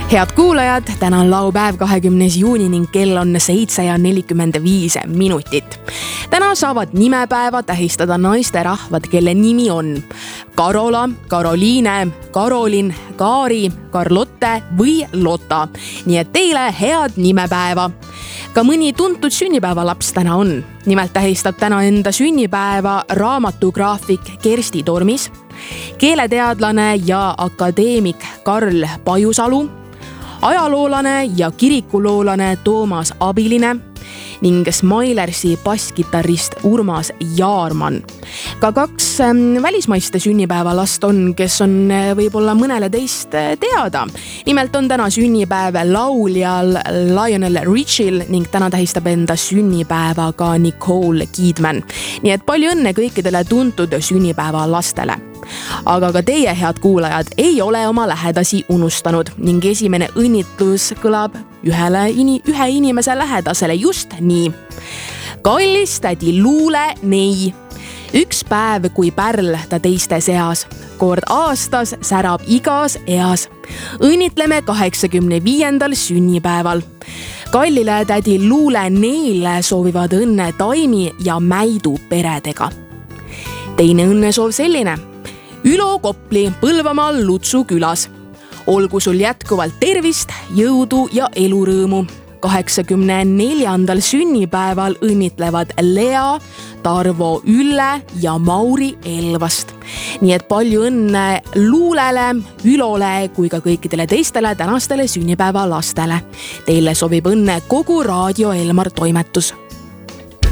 Head kuulajad, täna on laupäev 20. juuni ning kell on 7:45. Täna saavad nimepäeva tähistada naisterahvad, kelle nimi on Karola, Karoliine, Karolin, Kaari, Karlotte või Lotta. Nii et teile head nimepäeva. Ka mõni tuntud sünnipäevalaps täna on. Nimelt tähistab täna enda sünnipäeva raamatugraafik Kersti Tormis, keeleteadlane ja akadeemik Karl Pajusalu, ajaloolane ja kirikuloolane Toomas Abiline ning Smilersi basskitarrist Urmas Jaarman. Ka kaks välismaiste sünnipäevalast on, kes on võib-olla mõnele teist teada. Nimelt on täna sünnipäev lauljal Lionel Richil ning täna tähistab enda sünnipäeva ka Nicole Kidman. Nii et palju õnne kõikidele tuntud sünnipäevalastele. Aga ka teie, head kuulajad, ei ole oma lähedasi unustanud ning esimene õnnitlus kõlab ühe inimese lähedasele just nii. Kallis tädi Luule Nei, üks päev kui pärl ta teiste seas, kord aastas särab igas eas. Õnnitleme 85. sünnipäeval. Kallile tädi Luule Neile soovivad õnne Taimi ja Mäidu peredega. Teine õnnesoov selline. Ülo Kopli Põlvamaal Lutsu külas. Olgu sul jätkuvalt tervist, jõudu ja elurõõmu. 84. sünnipäeval õnnitlevad Lea, Tarvo Ülle ja Mauri Elvast. Nii et palju õnne Luulele, Ülole kui ka kõikidele teistele tänastele sünnipäevalastele. Teile sobib õnne kogu Raadio Elmar toimetus.